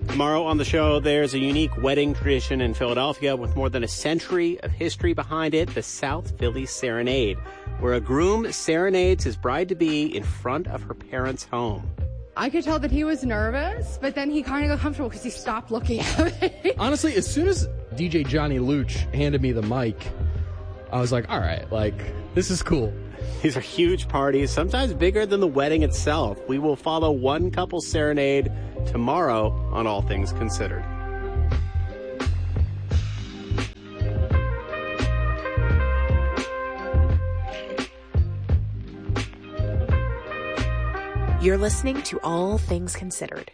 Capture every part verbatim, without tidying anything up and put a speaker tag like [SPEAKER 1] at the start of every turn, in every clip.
[SPEAKER 1] Tomorrow on the show, there's a unique wedding tradition in Philadelphia with more than a century of history behind it, the South Philly Serenade, where a groom serenades his bride-to-be in front of her parents' home.
[SPEAKER 2] I could tell that he was nervous, but then he kind of got comfortable because he stopped looking at me.
[SPEAKER 3] Honestly, as soon as D J Johnny Luch handed me the mic, I was like, all right, like, this is cool.
[SPEAKER 1] These are huge parties, sometimes bigger than the wedding itself. We will follow one couple's serenade tomorrow on All Things Considered.
[SPEAKER 4] You're listening to All Things Considered.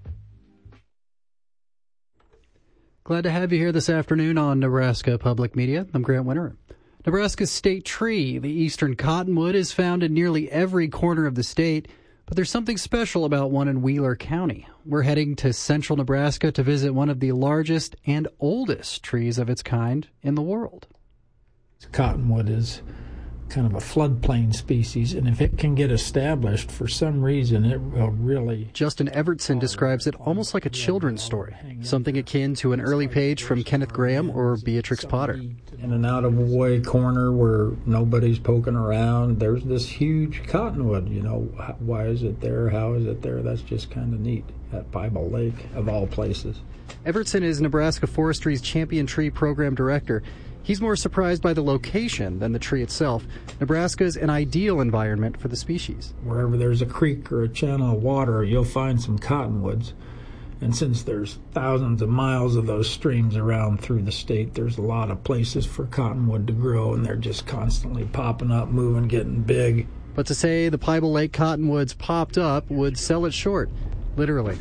[SPEAKER 5] Glad to have you here this afternoon on Nebraska Public Media. I'm Grant Winter. Nebraska's state tree, the eastern cottonwood, is found in nearly every corner of the state, but there's something special about one in Wheeler County. We're heading to central Nebraska to visit one of the largest and oldest trees of its kind in the world.
[SPEAKER 6] Cottonwood is kind of a floodplain species, and if it can get established for some reason, it will really...
[SPEAKER 5] Justin Evertson describes it almost like a children's story, something akin to an early page from Kenneth Grahame or Beatrix Potter.
[SPEAKER 6] In an out-of-the-way corner where nobody's poking around, there's this huge cottonwood. You know, why is it there? How is it there? That's just kind of neat at Bible Lake, of all places.
[SPEAKER 5] Evertson is Nebraska Forestry's Champion Tree Program Director. He's more surprised by the location than the tree itself. Nebraska's an ideal environment for the species.
[SPEAKER 6] Wherever there's a creek or a channel of water, you'll find some cottonwoods. And since there's thousands of miles of those streams around through the state, there's a lot of places for cottonwood to grow, and they're just constantly popping up, moving, getting big.
[SPEAKER 5] But to say the Bible Lake cottonwoods popped up would sell it short, literally.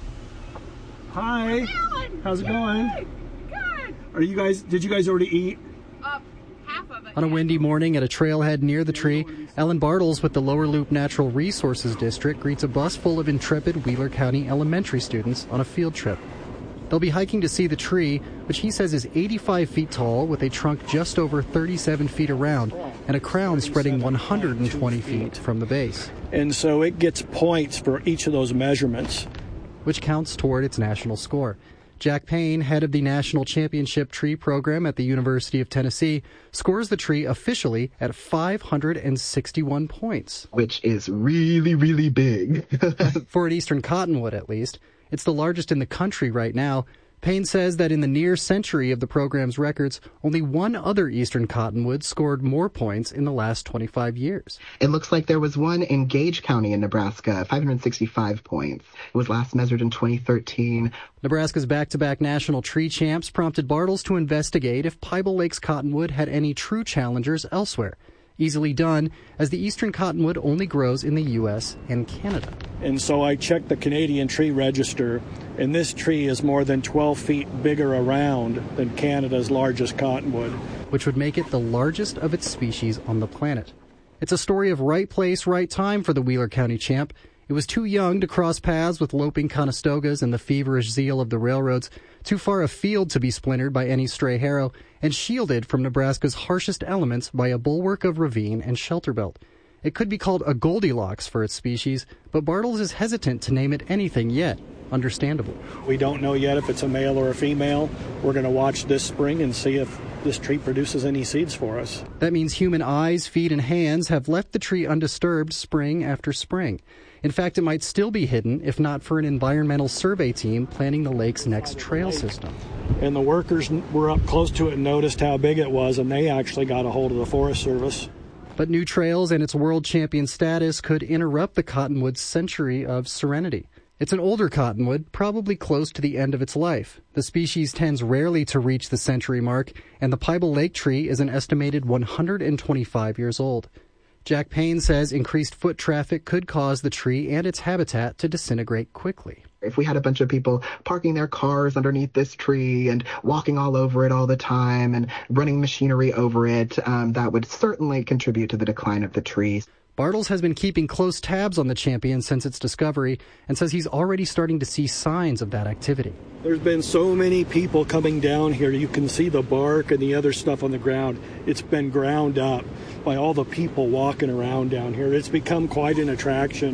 [SPEAKER 7] Hi. How's it going? Good. Are you guys, did you guys already eat?
[SPEAKER 2] Uh, half of it.
[SPEAKER 5] On a windy morning at a trailhead near the tree, Ellen Bartles with the Lower Loop Natural Resources District greets a bus full of intrepid Wheeler County elementary students on a field trip. They'll be hiking to see the tree, which he says is eighty-five feet tall with a trunk just over thirty-seven feet around and a crown spreading one hundred twenty feet from the base.
[SPEAKER 7] And so it gets points for each of those measurements,
[SPEAKER 5] which counts toward its national score. Jack Payne, head of the National Championship Tree Program at the University of Tennessee, scores the tree officially at five hundred sixty-one points.
[SPEAKER 8] Which is really, really big.
[SPEAKER 5] For an eastern cottonwood, at least. It's the largest in the country right now. Payne says that in the near century of the program's records, only one other eastern cottonwood scored more points in the last twenty-five years.
[SPEAKER 8] It looks like there was one in Gage County in Nebraska, five hundred sixty-five points. It was last measured in twenty thirteen.
[SPEAKER 5] Nebraska's back-to-back national tree champs prompted Bartles to investigate if Bible Lake's cottonwood had any true challengers elsewhere. Easily done, as the eastern cottonwood only grows in the U S and Canada.
[SPEAKER 7] And so I checked the Canadian Tree Register, and this tree is more than twelve feet bigger around than Canada's largest cottonwood,
[SPEAKER 5] which would make it the largest of its species on the planet. It's a story of right place, right time for the Wheeler County champ. It was too young to cross paths with loping Conestogas and the feverish zeal of the railroads, too far afield to be splintered by any stray harrow, and shielded from Nebraska's harshest elements by a bulwark of ravine and shelter belt. It could be called a Goldilocks for its species, but Bartles is hesitant to name it anything yet, understandably.
[SPEAKER 7] We don't know yet if it's a male or a female. We're going to watch this spring and see if this tree produces any seeds for us.
[SPEAKER 5] That means human eyes, feet, and hands have left the tree undisturbed spring after spring. In fact, it might still be hidden if not for an environmental survey team planning the lake's next trail system.
[SPEAKER 7] And the workers were up close to it and noticed how big it was, and they actually got a hold of the Forest Service.
[SPEAKER 5] But new trails and its world champion status could interrupt the cottonwood's century of serenity. It's an older cottonwood, probably close to the end of its life. The species tends rarely to reach the century mark, and the Bible Lake tree is an estimated one hundred twenty-five years old. Jack Payne says increased foot traffic could cause the tree and its habitat to disintegrate quickly.
[SPEAKER 8] If we had a bunch of people parking their cars underneath this tree and walking all over it all the time and running machinery over it, um, that would certainly contribute to the decline of the trees.
[SPEAKER 5] Bartles has been keeping close tabs on the champion since its discovery and says he's already starting to see signs of that activity.
[SPEAKER 7] There's been so many people coming down here. You can see the bark and the other stuff on the ground. It's been ground up by all the people walking around down here. It's become quite an attraction.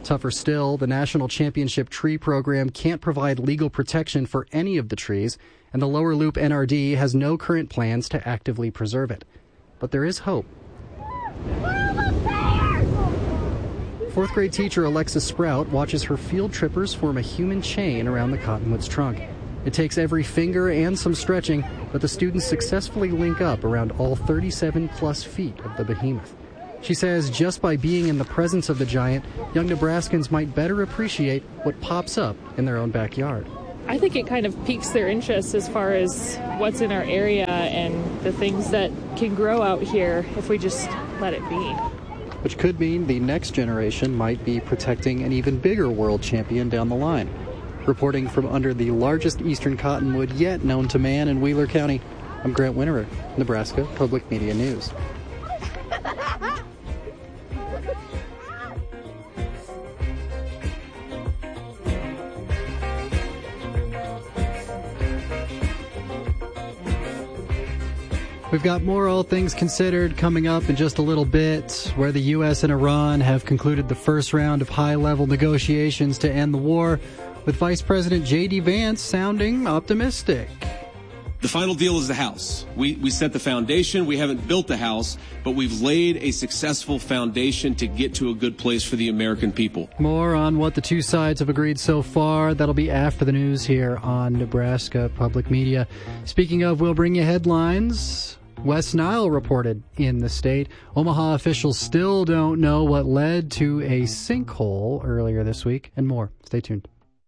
[SPEAKER 5] Tougher still, the National Championship Tree Program can't provide legal protection for any of the trees, and the Lower Loop N R D has no current plans to actively preserve it. But there is hope. Fourth grade teacher Alexis Sprout watches her field trippers form a human chain around the cottonwood's trunk. It takes every finger and some stretching, but the students successfully link up around all thirty-seven plus feet of the behemoth. She says just by being in the presence of the giant, young Nebraskans might better appreciate what pops up in their own backyard.
[SPEAKER 9] I think it kind of piques their interest as far as what's in our area and the things that can grow out here if we just let it be.
[SPEAKER 5] Which could mean the next generation might be protecting an even bigger world champion down the line. Reporting from under the largest eastern cottonwood yet known to man in Wheeler County, I'm Grant Winterer, Nebraska Public Media News. We've got more All Things Considered coming up in just a little bit, where the U S and Iran have concluded the first round of high-level negotiations to end the war, with Vice President J D Vance sounding optimistic.
[SPEAKER 10] The final deal is the house. We we set the foundation. We haven't built the house, but we've laid a successful foundation to get to a good place for the American people.
[SPEAKER 5] More on what the two sides have agreed so far. That'll be after the news here on Nebraska Public Media. Speaking of, we'll bring you headlines. West Nile reported in the state. Omaha officials still don't know what led to a sinkhole earlier this week, and more. Stay tuned.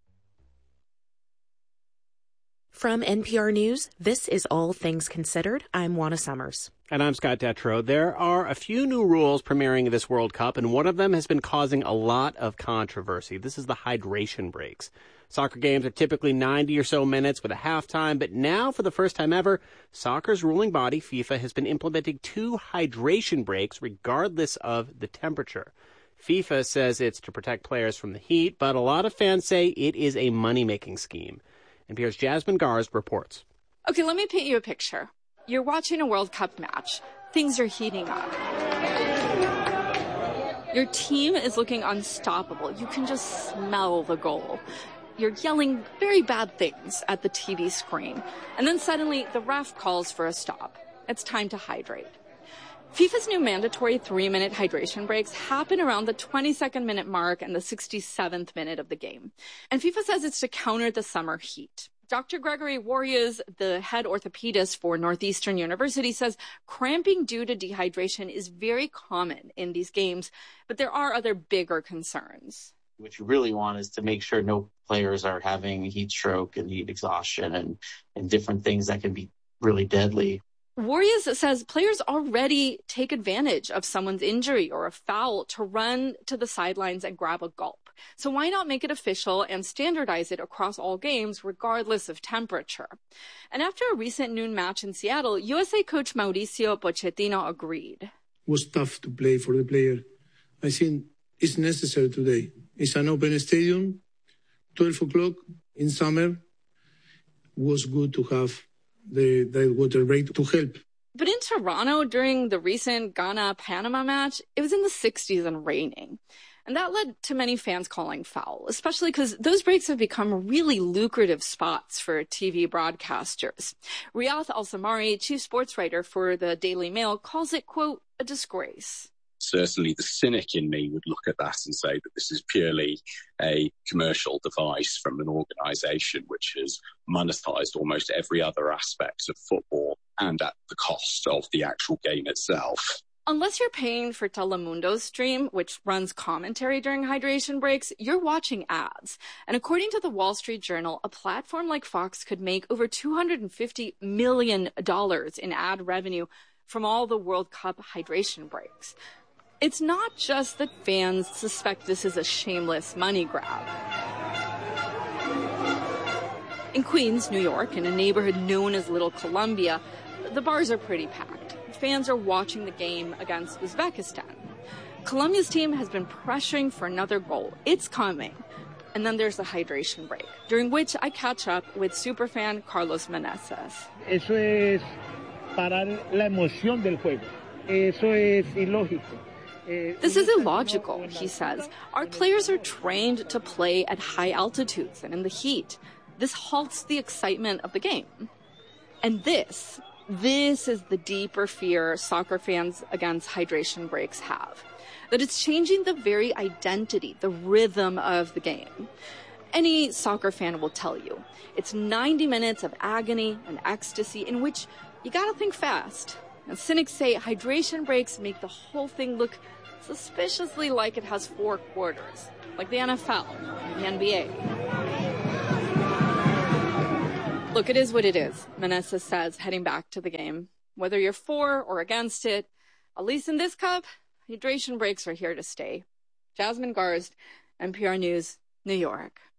[SPEAKER 4] From N P R News, this is All Things Considered. I'm Juana Summers.
[SPEAKER 1] And I'm Scott Detrow. There are a few new rules premiering this World Cup, and one of them has been causing a lot of controversy. This is the hydration breaks. Soccer games are typically ninety or so minutes with a halftime, but now, for the first time ever, soccer's ruling body, FIFA, has been implementing two hydration breaks regardless of the temperature. FIFA says it's to protect players from the heat, but a lot of fans say it is a money-making scheme. N P R's Jasmine Garst reports.
[SPEAKER 11] Okay, let me paint you a picture. You're watching a World Cup match. Things are heating up. Your team is looking unstoppable. You can just smell the goal. You're yelling very bad things at the T V screen. And then suddenly the ref calls for a stop. It's time to hydrate. FIFA's new mandatory three-minute hydration breaks happen around the twenty-second minute mark and the sixty-seventh minute of the game. And FIFA says it's to counter the summer heat. Doctor Gregory Warriors, the head orthopedist for Northeastern University, says cramping due to dehydration is very common in these games, but there are other bigger concerns.
[SPEAKER 12] What you really want is to make sure no players are having heat stroke and heat exhaustion and, and different things that can be really deadly.
[SPEAKER 11] Warriors says players already take advantage of someone's injury or a foul to run to the sidelines and grab a gulp. So why not make it official and standardize it across all games, regardless of temperature? And after a recent noon match in Seattle, U S A coach Mauricio Pochettino agreed.
[SPEAKER 13] It was tough to play for the player. I think it's necessary today. It's an open stadium, twelve o'clock in summer. It was good to have the, the water break to help.
[SPEAKER 11] But in Toronto, during the recent Ghana-Panama match, it was in the sixties and raining. And that led to many fans calling foul, especially because those breaks have become really lucrative spots for T V broadcasters. Riath Al-Samari, chief sports writer for the Daily Mail, calls it, quote, a disgrace.
[SPEAKER 14] Certainly the cynic in me would look at that and say that this is purely a commercial device from an organisation which has monetised almost every other aspect of football and at the cost of the actual game itself.
[SPEAKER 11] Unless you're paying for Telemundo's stream, which runs commentary during hydration breaks, you're watching ads. And according to the Wall Street Journal, a platform like Fox could make over two hundred fifty million dollars in ad revenue from all the World Cup hydration breaks. It's not just that fans suspect this is a shameless money grab. In Queens, New York, in a neighborhood known as Little Columbia, the bars are pretty packed. Fans are watching the game against Uzbekistan. Colombia's team has been pressuring for another goal. It's coming. And then there's the hydration break, during which I catch up with superfan Carlos Meneses.
[SPEAKER 15] Eso es parar la emoción del juego. Eso es ilógico.
[SPEAKER 11] This is illogical, he says. Our players are trained to play at high altitudes and in the heat. This halts the excitement of the game. And this, this is the deeper fear soccer fans against hydration breaks have. That it's changing the very identity, the rhythm of the game. Any soccer fan will tell you, it's ninety minutes of agony and ecstasy in which you gotta think fast. And cynics say hydration breaks make the whole thing look suspiciously like it has four quarters, like the N F L, the N B A. Look, it is what it is, Meneses says, heading back to the game. Whether you're for or against it, at least in this cup, hydration breaks are here to stay. Jasmine Garsd, N P R News, New York.